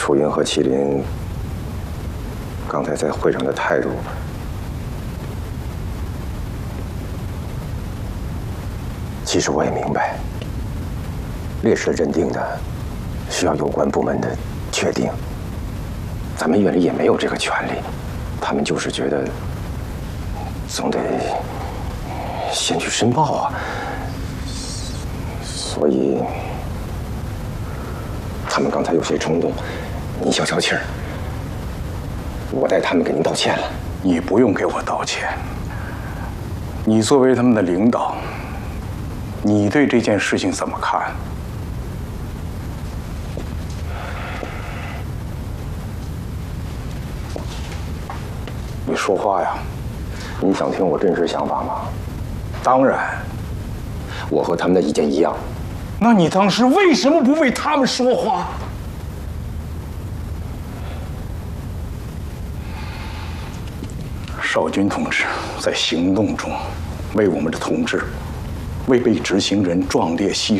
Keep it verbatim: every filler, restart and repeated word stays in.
楚云和麒麟刚才在会上的态度，其实我也明白，烈士认定的需要有关部门的确定，咱们院里也没有这个权利，他们就是觉得总得先去申报啊，所以他们刚才有些冲动，您消消气儿。 我代他们给您道歉了。 你不用给我道歉。你作为他们的领导，你对这件事情怎么看？你说话呀！ 你想听我真实想法吗？ 当然。 我和他们的意见一样。 那你当时为什么不为他们说话？ 少军同志在行动中为我们的同志、为被执行人壮烈牺